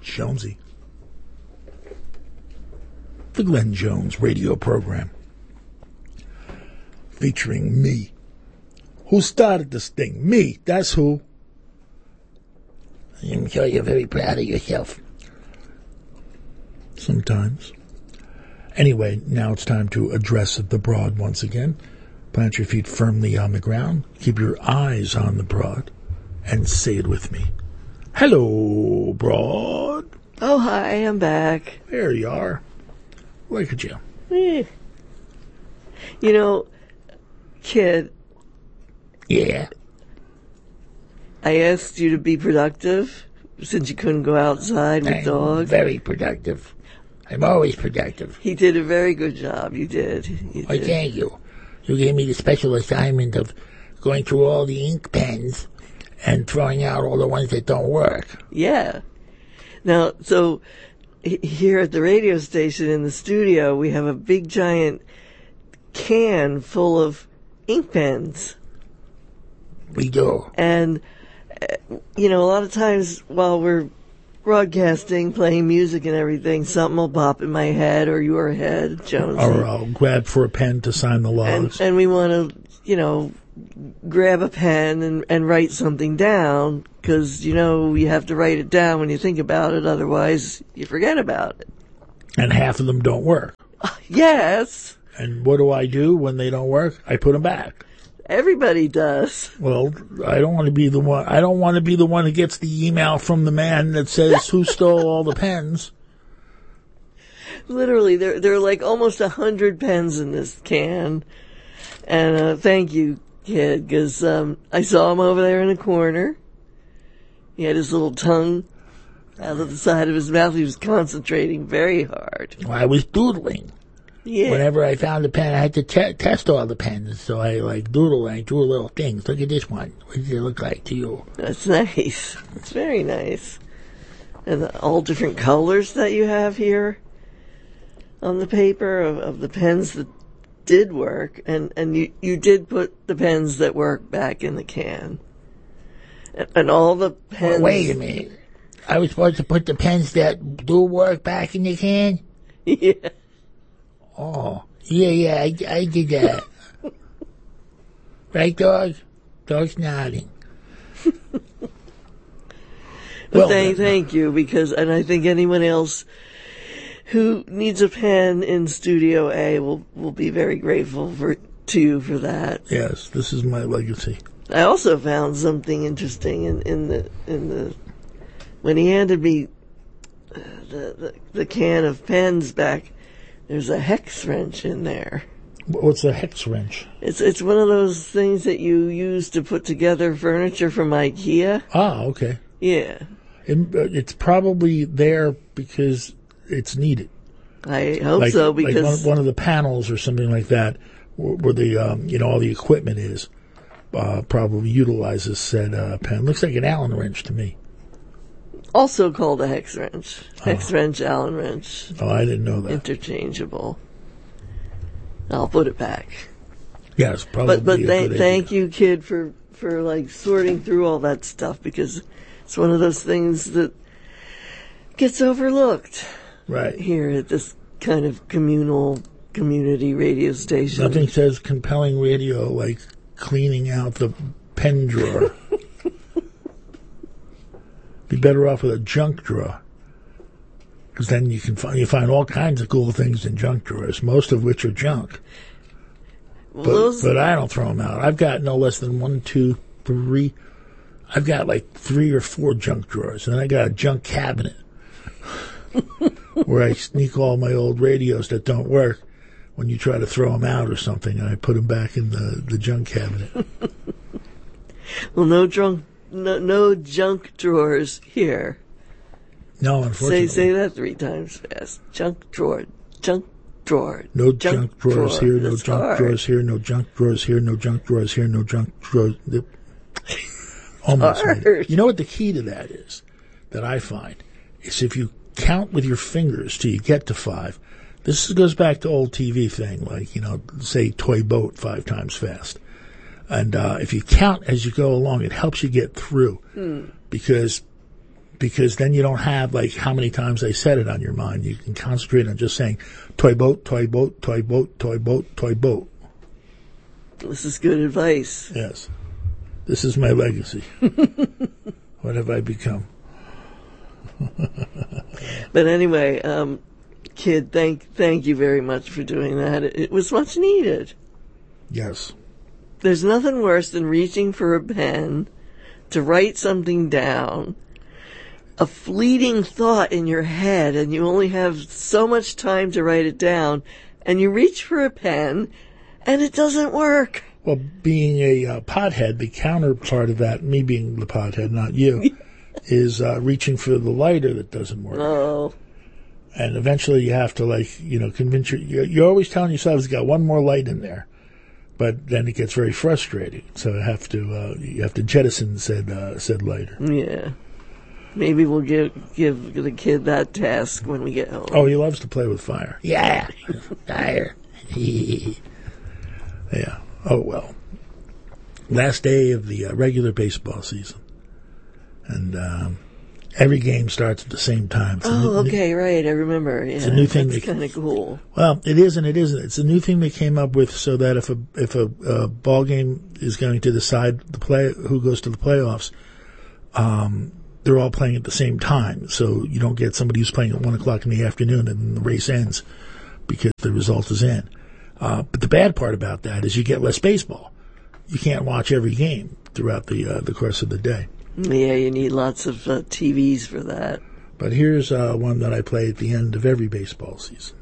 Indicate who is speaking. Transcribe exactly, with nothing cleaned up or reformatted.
Speaker 1: Jonesy. The Glenn Jones radio program. Featuring me. Who started this thing? Me. That's who.
Speaker 2: I'm sure you're very proud of yourself.
Speaker 1: Sometimes. Anyway, now it's time to address the broad once again. Plant your feet firmly on the ground. Keep your eyes on the broad. And say it with me. Hello, broad.
Speaker 3: Oh, hi, I'm back.
Speaker 1: There you are. Look at you.
Speaker 3: Eh. You know, kid.
Speaker 2: Yeah.
Speaker 3: I asked you to be productive since you couldn't go outside with
Speaker 2: I'm
Speaker 3: dogs.
Speaker 2: Very productive. I'm always productive.
Speaker 3: He did a very good job. You did. You
Speaker 2: Why,
Speaker 3: did.
Speaker 2: thank you. You gave me the special assignment of going through all the ink pens and throwing out all the ones that don't work.
Speaker 3: Yeah. Now, so h- here at the radio station in the studio, we have a big giant can full of ink pens.
Speaker 2: We do.
Speaker 3: And, uh, you know, a lot of times while we're broadcasting, playing music and everything, something will pop in my head or your head, Jonesy.
Speaker 1: Or I'll grab for a pen to sign the
Speaker 3: And,
Speaker 1: logs.
Speaker 3: and we want to, you know, grab a pen and, and write something down because, you know, you have to write it down when you think about it. Otherwise, you forget about it.
Speaker 1: And half of them don't work.
Speaker 3: Yes.
Speaker 1: And what do I do when they don't work? I put them back.
Speaker 3: Everybody does.
Speaker 1: Well, I don't want to be the one. I don't want to be the one who gets the email from the man that says who stole all the pens.
Speaker 3: Literally, there there are like almost a hundred pens in this can. And uh, thank you, kid, because um, I saw him over there in the corner. He had his little tongue out of the side of his mouth. He was concentrating very hard.
Speaker 2: Well, I was doodling.
Speaker 3: Yeah.
Speaker 2: Whenever I found a pen, I had to te- test all the pens. So I like doodle and I drew little things. Look at this one. What does it look like to you?
Speaker 3: That's nice. It's very nice. And the, all different colors that you have here on the paper of, of the pens that did work. And, and you, you did put the pens that work back in the can. And, and all the pens...
Speaker 2: Well, wait a minute. I was supposed to put the pens that do work back in the can?
Speaker 3: Yeah.
Speaker 2: Oh, yeah, yeah, I, I did that. Right, dog? Dog's nodding.
Speaker 3: But
Speaker 1: Well,
Speaker 3: thank,
Speaker 1: then.
Speaker 3: thank you, because, and I think anyone else who needs a pen in Studio A will, will be very grateful for, to you for that.
Speaker 1: Yes, this is my legacy.
Speaker 3: I also found something interesting in, in the, in the, when he handed me uh, the, the, the can of pens back, there's a hex wrench in there.
Speaker 1: What's a hex wrench?
Speaker 3: It's, it's one of those things that you use to put together furniture from IKEA.
Speaker 1: Ah, okay.
Speaker 3: Yeah.
Speaker 1: It, it's probably there because it's needed.
Speaker 3: I hope
Speaker 1: Like,
Speaker 3: so,
Speaker 1: like
Speaker 3: because
Speaker 1: one, one of the panels or something like that, where, where the um, you know all the equipment is, uh, probably utilizes said uh, pen. Looks like an Allen wrench to me.
Speaker 3: also called a hex wrench. Hex
Speaker 1: Oh.
Speaker 3: wrench, Allen wrench.
Speaker 1: Oh, I didn't know that.
Speaker 3: Interchangeable. I'll put it back.
Speaker 1: Yes, probably.
Speaker 3: But but
Speaker 1: a
Speaker 3: th-
Speaker 1: good
Speaker 3: thank
Speaker 1: idea.
Speaker 3: you, kid, for for like sorting through all that stuff, because it's one of those things that gets overlooked
Speaker 1: Right.
Speaker 3: here at this kind of communal community radio station.
Speaker 1: Nothing says compelling radio like cleaning out the pen drawer. Be better off with a junk drawer, because then you can find you find all kinds of cool things in junk drawers, most of which are junk.
Speaker 3: Well,
Speaker 1: But,
Speaker 3: those,
Speaker 1: but I don't throw them out. I've got no less than one, two, three. I've got like three or four junk drawers, and I got a junk cabinet where I sneak all my old radios that don't work. When you try to throw them out or something, I put them back in the, the junk cabinet.
Speaker 3: well, no drunk, no, no junk drawers here.
Speaker 1: No,
Speaker 3: Say
Speaker 1: unfortunately.
Speaker 3: say that three times fast. Junk drawer, junk drawer.
Speaker 1: No junk, drawers
Speaker 3: drawer.
Speaker 1: here, no
Speaker 3: That's
Speaker 1: junk
Speaker 3: hard.
Speaker 1: drawers here, no junk drawers here, no junk drawers here, no junk drawers. Yep. Almost.
Speaker 3: hard.
Speaker 1: Made it. You know what the key to that is, that I find, is if you count with your fingers till you get to five. This goes back to old T V thing, like, you know, say toy boat five times fast. And uh, if you count as you go along, it helps you get through.
Speaker 3: Hmm.
Speaker 1: Because because then you don't have like how many times I said it on your mind. You can concentrate on just saying toy boat, toy boat, toy boat, toy boat, toy boat.
Speaker 3: This is good advice.
Speaker 1: Yes. This is my legacy. What have I become?
Speaker 3: But anyway, um, kid, thank thank you very much for doing that. It, it was much needed.
Speaker 1: Yes.
Speaker 3: There's nothing worse than reaching for a pen to write something down, a fleeting thought in your head, and you only have so much time to write it down, and you reach for a pen, and it doesn't work.
Speaker 1: Well, being a uh, pothead, the counterpart of that, me being the pothead, not you, is uh, reaching for the lighter that doesn't work.
Speaker 3: Oh.
Speaker 1: And eventually you have to, like, you know, convince your, you're, you're always telling yourself, you got one more light in there. But then it gets very frustrating. So you have to, uh, you have to jettison said, uh, said lighter.
Speaker 3: Yeah. Maybe we'll give, give the kid that task when we get home.
Speaker 1: Oh, he loves to play with fire.
Speaker 2: Yeah, fire.
Speaker 1: Yeah. Oh, well. Last day of the uh, regular baseball season. And um, every game starts at the same time. It's
Speaker 3: oh,
Speaker 1: new,
Speaker 3: okay, right. I remember. Yeah,
Speaker 1: it's a new thing.
Speaker 3: That's kind of cool.
Speaker 1: Well, it is and it isn't. It's a new thing they came up with so that if a if a, a ball game is going to decide the play who goes to the playoffs, um, they're all playing at the same time. So you don't get somebody who's playing at one o'clock in the afternoon and then the race ends because the result is in. Uh, but the bad part about that is you get less baseball. You can't watch every game throughout the uh, the course of the day.
Speaker 3: Yeah, you need lots of uh, T Vs for that.
Speaker 1: But here's uh, one that I play at the end of every baseball season.